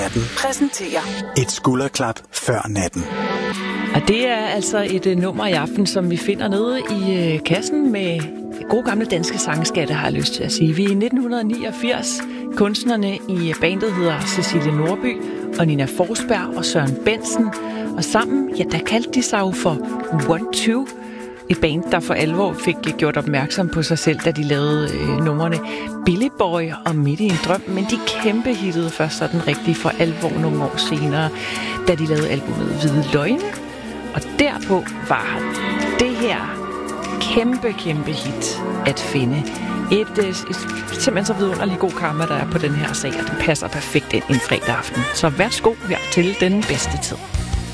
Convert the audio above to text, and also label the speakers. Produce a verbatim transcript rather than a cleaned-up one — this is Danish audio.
Speaker 1: præsenterer
Speaker 2: et skulderklap før natten.
Speaker 3: Og det er altså et uh, nummer i aften, som vi finder nede i uh, kassen med gode gamle danske sangskatte, har jeg lyst til at sige. Vi er i nitten niogfirs. Kunstnerne i bandet hedder Cecilie Nordby og Nina Forsberg og Søren Bensen. Og sammen, ja, der kaldte de sig jo for One Two. Et band, der for alvor fik gjort opmærksom på sig selv, da de lavede øh, numrene Billy Boy og Midt i en drøm. Men de kæmpe hittede først sådan rigtig for alvor nogle år senere, da de lavede albumet Hvide Løgne. Og derpå var det her kæmpe, kæmpe hit at finde. Et, et, et simpelthen så vidunderlig god karma, der er på den her sag, og den passer perfekt ind en fredag aften. Så værsgo her til den bedste tid.